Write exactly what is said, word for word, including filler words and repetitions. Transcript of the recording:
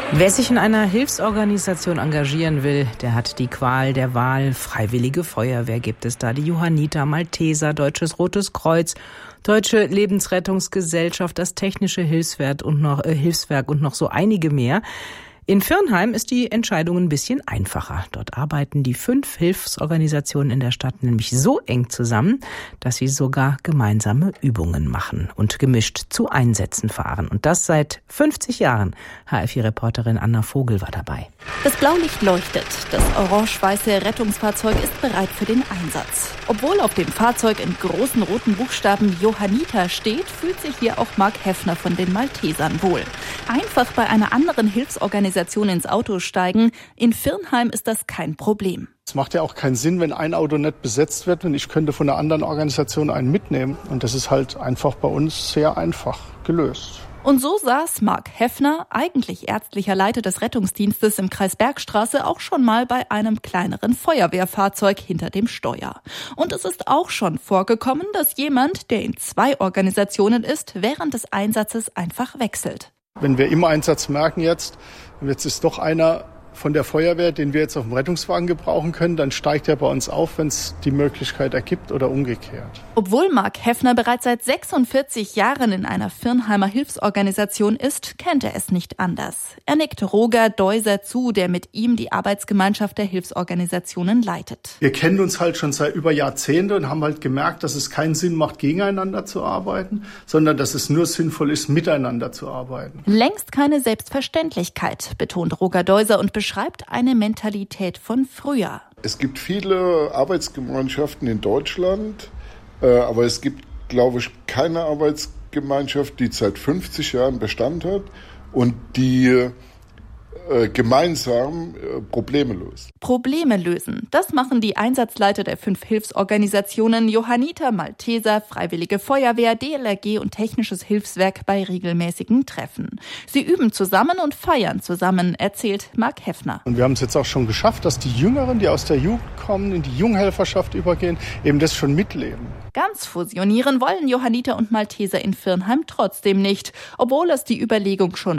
Wer sich in einer Hilfsorganisation engagieren will, der hat die Qual der Wahl. Freiwillige Feuerwehr gibt es da, die Johanniter, Malteser, Deutsches Rotes Kreuz, Deutsche Lebensrettungsgesellschaft, das Technische Hilfswerk und noch, äh, Hilfswerk und noch so einige mehr. In Virnheim ist die Entscheidung ein bisschen einfacher. Dort arbeiten die fünf Hilfsorganisationen in der Stadt nämlich so eng zusammen, dass sie sogar gemeinsame Übungen machen und gemischt zu Einsätzen fahren. Und das seit fünfzig Jahren. H F vier-Reporterin Anna Vogel war dabei. Das Blaulicht leuchtet. Das orange-weiße Rettungsfahrzeug ist bereit für den Einsatz. Obwohl auf dem Fahrzeug in großen roten Buchstaben Johanniter steht, fühlt sich hier auch Marc Heffner von den Maltesern wohl. Einfach bei einer anderen Hilfsorganisation ins Auto steigen. In Virnheim ist das kein Problem. Es macht ja auch keinen Sinn, wenn ein Auto nicht besetzt wird und ich könnte von einer anderen Organisation einen mitnehmen. Und das ist halt einfach bei uns sehr einfach gelöst. Und so saß Marc Heffner, eigentlich ärztlicher Leiter des Rettungsdienstes im Kreis Bergstraße, auch schon mal bei einem kleineren Feuerwehrfahrzeug hinter dem Steuer. Und es ist auch schon vorgekommen, dass jemand, der in zwei Organisationen ist, während des Einsatzes einfach wechselt. Wenn wir im Einsatz merken jetzt, jetzt ist doch einer von der Feuerwehr, den wir jetzt auf dem Rettungswagen gebrauchen können, dann steigt er bei uns auf, wenn es die Möglichkeit ergibt oder umgekehrt. Obwohl Marc Heffner bereits seit sechsundvierzig Jahren in einer Virnheimer Hilfsorganisation ist, kennt er es nicht anders. Er nickt Roger Deuser zu, der mit ihm die Arbeitsgemeinschaft der Hilfsorganisationen leitet. Wir kennen uns halt schon seit über Jahrzehnten und haben halt gemerkt, dass es keinen Sinn macht, gegeneinander zu arbeiten, sondern dass es nur sinnvoll ist, miteinander zu arbeiten. Längst keine Selbstverständlichkeit, betont Roger Deuser und beschreibt eine Mentalität von früher. Es gibt viele Arbeitsgemeinschaften in Deutschland, äh, aber es gibt, glaube ich, keine Arbeitsgemeinschaft, die seit fünfzig Jahren Bestand hat und die äh, gemeinsam äh, Probleme löst. Probleme lösen, das machen die Einsatzleiter der fünf Hilfsorganisationen Johanniter, Malteser, Freiwillige Feuerwehr, D L R G und Technisches Hilfswerk bei regelmäßigen Treffen. Sie üben zusammen und feiern zusammen, erzählt Marc Heffner. Und wir haben es jetzt auch schon geschafft, dass die Jüngeren, die aus der Jugend kommen, in die Junghelferschaft übergehen, eben das schon mitleben. Ganz fusionieren wollen Johanniter und Malteser in Virnheim trotzdem nicht, obwohl es die Überlegung schon